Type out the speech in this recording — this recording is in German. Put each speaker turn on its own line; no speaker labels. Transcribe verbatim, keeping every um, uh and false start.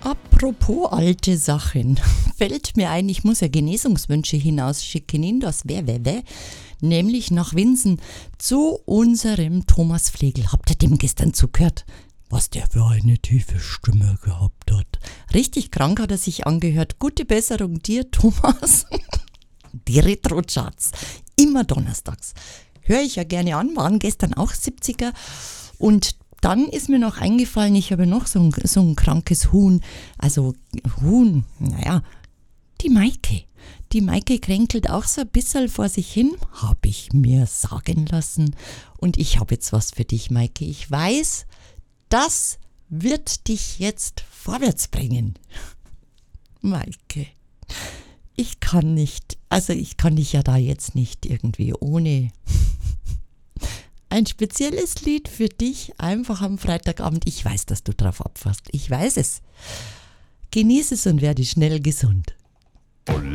Apropos alte Sachen, fällt mir ein, ich muss ja Genesungswünsche hinausschicken in das Weh-Weh-Weh, nämlich nach Winsen zu unserem Thomas Flegel. Habt ihr dem gestern zugehört? Was der für eine tiefe Stimme gehabt hat. Richtig krank hat er sich angehört. Gute Besserung dir, Thomas. Die Retro-Charts, immer donnerstags. Höre ich ja gerne an, waren gestern auch siebziger. Und dann ist mir noch eingefallen, ich habe noch so ein, so ein krankes Huhn. Also Huhn, naja, die Maike. Die Maike kränkelt auch so ein bisschen vor sich hin, habe ich mir sagen lassen. Und ich habe jetzt was für dich, Maike. Ich weiß, das wird dich jetzt vorwärts bringen. Maike, ich kann nicht, also ich kann dich ja da jetzt nicht irgendwie ohne ein spezielles Lied für dich einfach am Freitagabend. Ich weiß, dass du drauf abfasst. Ich weiß es. Genieße es und werde schnell gesund.